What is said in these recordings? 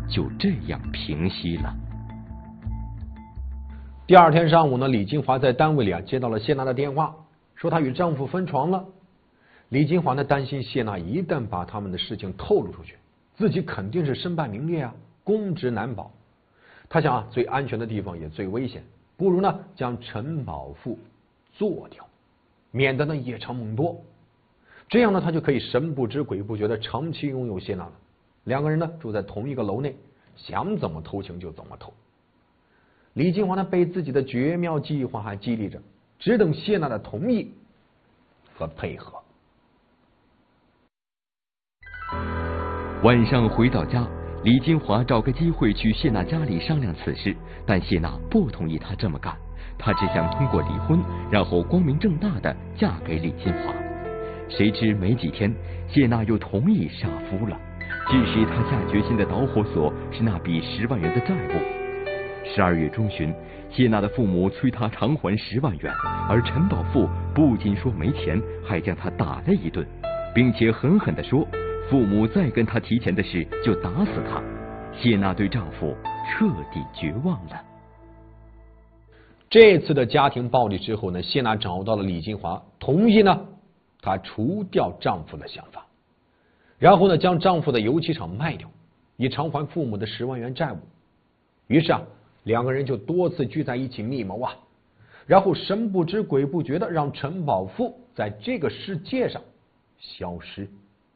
就这样平息了。 第二天上午呢，李金华在单位里接到了谢娜的电话，说她与丈夫分床了。李金华呢担心谢娜一旦把他们的事情透露出去，自己肯定是身败名裂公职难保。他想最安全的地方也最危险，不如呢将陈宝富做掉，免得呢夜长梦多。这样呢他就可以神不知鬼不觉的长期拥有谢娜了。两个人呢住在同一个楼内，想怎么偷情就怎么偷。李金华呢被自己的绝妙计划还激励着，只等谢娜的同意和配合。 晚上回到家，李金华找个机会去谢娜家里商量此事，但谢娜不同意他这么干，她只想通过离婚，然后光明正大的嫁给李金华。谁知没几天，谢娜又同意杀夫了。致使她下决心的导火索是那笔10万元的债务。12月中旬，谢娜的父母催她偿还10万元，而陈宝富不仅说没钱，还将她打了一顿，并且狠狠地说，父母再跟她提钱的事就打死她。谢娜对丈夫彻底绝望了。 这次的家庭暴力之后呢，谢娜找到了李金华，同意呢她除掉丈夫的想法，然后呢将丈夫的油漆厂卖掉，以偿还父母的10万元债务。于是两个人就多次聚在一起密谋然后神不知鬼不觉的让陈宝富在这个世界上消失。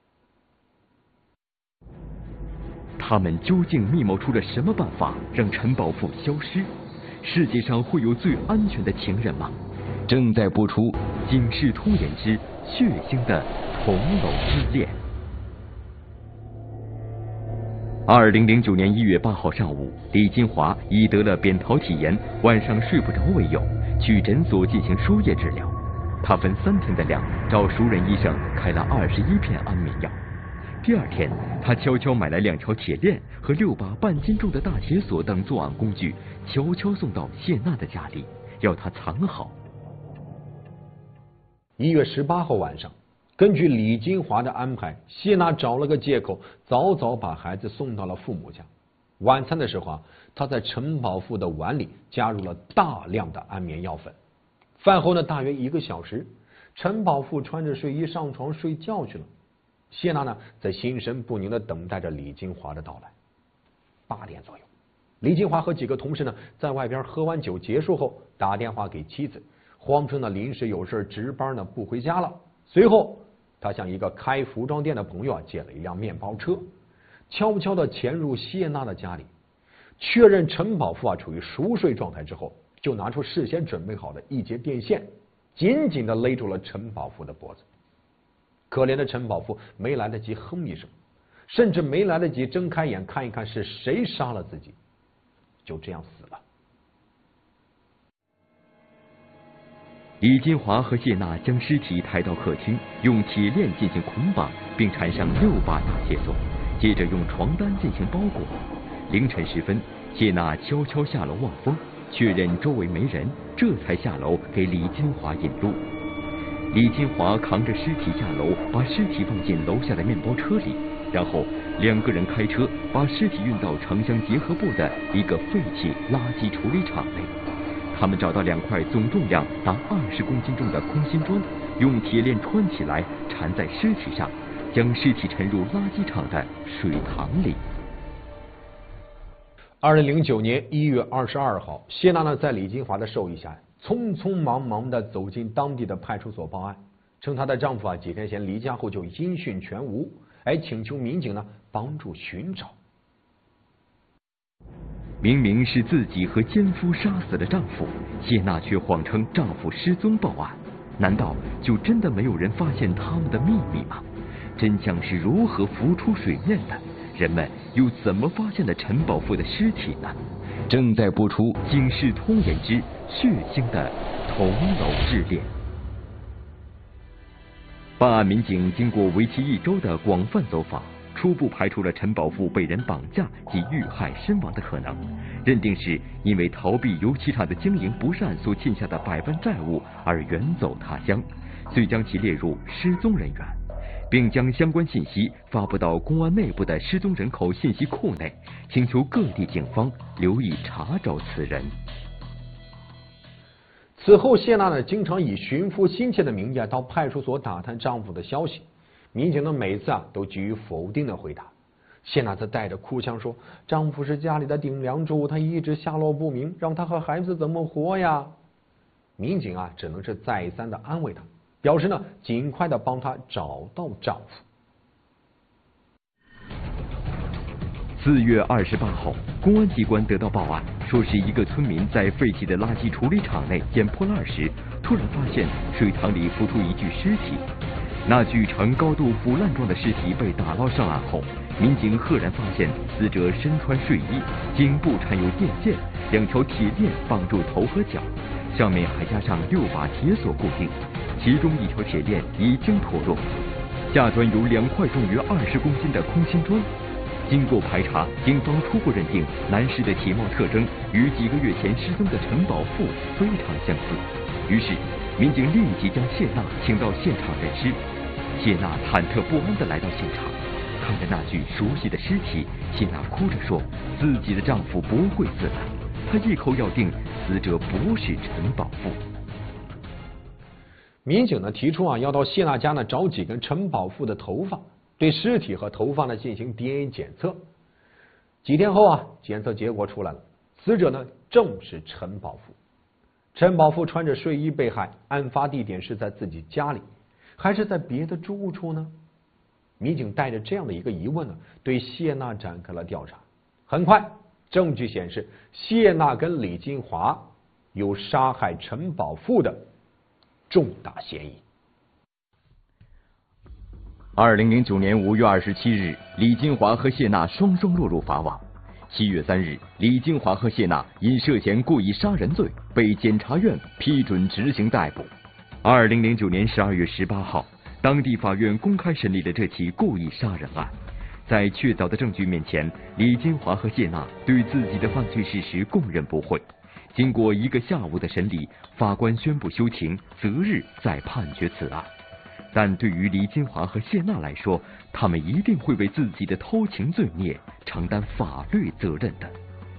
他们究竟密谋出了什么办法让陈宝富消失？世界上会有最安全的情人吗？正在播出《警世通言之血腥的同楼之恋》。2009年1月8号上午，李金华以得了扁桃体炎，晚上睡不着为由，去诊所进行输液治疗。他分3天的量，找熟人医生开了21片安眠药。第2天，他悄悄买来2条铁链和6把半斤重的大铁锁等作案工具，悄悄送到谢娜的家里，要她藏好。 1月18号晚上，根据李金华的安排，谢娜找了个借口，早早把孩子送到了父母家。晚餐的时候她在陈宝富的碗里加入了大量的安眠药粉。饭后呢，大约1个小时，陈宝富穿着睡衣上床睡觉去了。谢娜呢，在心神不宁的等待着李金华的到来。8点左右，李金华和几个同事呢，在外边喝完酒结束后，打电话给妻子，谎称呢临时有事值班呢不回家了。随后，他向一个开服装店的朋友借了一辆面包车，悄悄的潜入谢娜的家里，确认陈宝富处于熟睡状态之后，就拿出事先准备好的一节电线，紧紧的勒住了陈宝富的脖子。可怜的陈宝富没来得及哼一声，甚至没来得及睁开眼看一看是谁杀了自己，就这样死了。 李金华和谢娜将尸体抬到客厅，用铁链进行捆绑，并缠上6把大铁锁，接着用床单进行包裹。凌晨时分，谢娜悄悄下楼望风，确认周围没人，这才下楼给李金华引路。李金华扛着尸体下楼，把尸体放进楼下的面包车里，然后2个人开车把尸体运到城乡结合部的一个废弃垃圾处理厂内。他们找到2块总重量达20公斤重的空心砖，用铁链穿起来缠在尸体上，将尸体沉入垃圾场的水塘里。 2009年1月22号，谢娜呢在李金华的授意下，匆匆忙忙的走进当地的派出所报案，称她的丈夫几天前离家后就音讯全无，请求民警呢帮助寻找。 明明是自己和奸夫杀死了丈夫，谢娜却谎称丈夫失踪报案，难道就真的没有人发现他们的秘密吗？真相是如何浮出水面的？人们又怎么发现了陈宝富的尸体呢？正在播出《警世通言之血腥的同楼之恋》。办案民警经过为期1周的广泛走访，初步排除了陈宝富被人绑架及遇害身亡的可能，认定是因为逃避油漆厂的经营不善所欠下的百万债务而远走他乡，遂将其列入失踪人员。 并将相关信息发布到公安内部的失踪人口信息库内，请求各地警方留意查找此人。 此后，谢娜呢经常以寻夫心切的名义到派出所打探丈夫的消息，民警呢每次都给予否定的回答。谢娜则带着哭腔说：“丈夫是家里的顶梁柱，他一直下落不明，让他和孩子怎么活呀？”民警只能是再三的安慰她，表示呢尽快的帮她找到丈夫。 4月28号，公安机关得到报案，说是一个村民在废弃的垃圾处理厂内捡破烂时，突然发现水塘里浮出一具尸体。那具呈高度腐烂状的尸体被打捞上岸后，民警赫然发现死者身穿睡衣，颈部缠有电线，2条铁链绑住头和脚，上面还加上6把铁锁固定，其中1条铁链已经脱落，下端有2块重约20公斤的空心砖。经过排查，警方初步认定男尸的体貌特征与几个月前失踪的陈宝富非常相似，于是民警立即将谢娜请到现场认尸。谢娜忐忑不安地来到现场，看着那具熟悉的尸体，谢娜哭着说自己的丈夫不会自来，她一口咬定死者不是陈宝富。 民警呢提出要到谢娜家呢找几根陈宝富的头发，对尸体和头发呢进行 DNA 检测。几天后检测结果出来了，死者呢正是陈宝富。陈宝富穿着睡衣被害，案发地点是在自己家里，还是在别的住处呢？民警带着这样的一个疑问呢，对谢娜展开了调查。很快，证据显示谢娜跟李金华有杀害陈宝富的重大嫌疑。 2009年5月27日，李金华和谢娜双双落入法网。7月3日，李金华和谢娜因涉嫌故意杀人罪被检察院批准执行逮捕。2009年12月18号，当地法院公开审理了这起故意杀人案。在确凿的证据面前，李金华和谢娜对自己的犯罪事实供认不讳。经过1个下午的审理，法官宣布休庭，择日再判决此案。但对于李金华和谢娜来说，他们一定会为自己的偷情罪孽承担法律责任的。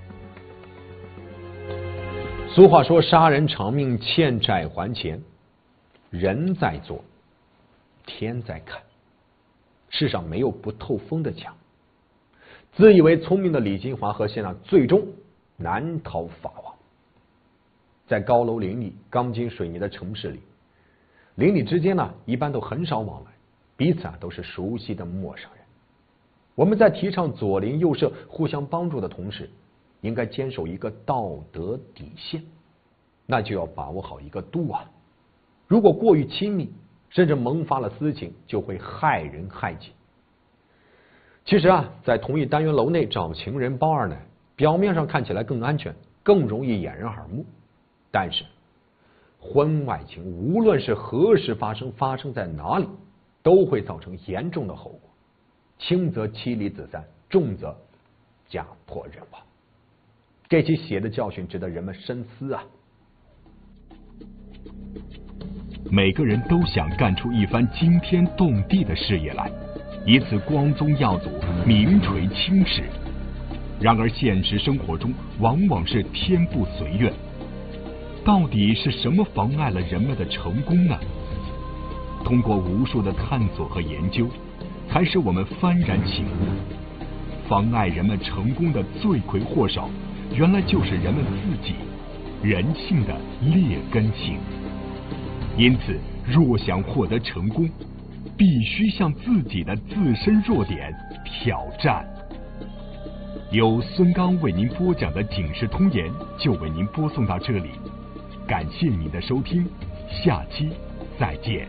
俗话说，杀人偿命，欠债还钱。人在做，天在看，世上没有不透风的墙。自以为聪明的李金华和谢娜最终难逃法网。在高楼林立、钢筋水泥的城市里，邻里之间呢一般都很少往来，彼此都是熟悉的陌生人。我们在提倡左邻右舍互相帮助的同时，应该坚守一个道德底线，那就要把握好一个度啊。如果过于亲密，甚至萌发了私情，就会害人害己。其实在同一单元楼内找情人包二奶，表面上看起来更安全，更容易掩人耳目，但是婚外情无论是何时发生，发生在哪里，都会造成严重的后果，轻则妻离子散，重则家破人亡。这起血的教训值得人们深思啊！ 每个人都想干出一番惊天动地的事业来，以此光宗耀祖，名垂青史。然而现实生活中往往是天不随愿。到底是什么妨碍了人们的成功呢？通过无数的探索和研究，才使我们幡然醒悟，妨碍人们成功的罪魁祸首，原来就是人们自己，人性的劣根性。因此，若想获得成功，必须向自己的自身弱点挑战。由孙刚为您播讲的《警世通言》就为您播送到这里，感谢您的收听，下期再见。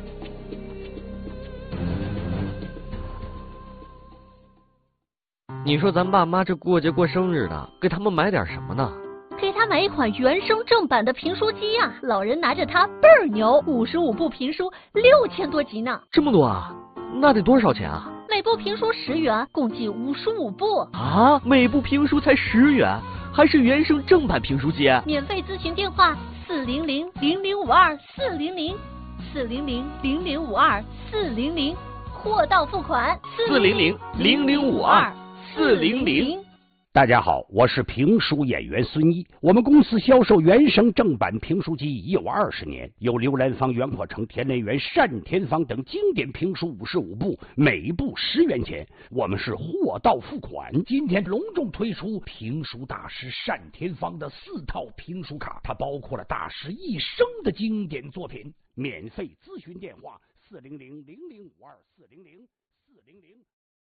你说咱爸妈这过节过生日的，给他们买点什么呢？ 给他买一款原声正版的评书机呀，老人拿着它倍儿牛，55部评书6000多集呢。 这么多啊？那得多少钱啊？ 每部评书10元，共计55部啊！每部评书才10元，还是原声正版评书机？ 免费咨询电话400-0052-400，400-0052-400， 货到付款 400-0052-400。 大家好，我是评书演员孙一。我们公司销售原声正版评书机已有20年，有刘兰芳、袁阔成、田连元、单田芳等经典评书55部，每部10元钱。我们是货到付款。今天隆重推出评书大师单田芳的4套评书卡，它包括了大师一生的经典作品。免费咨询电话：400-0052-400。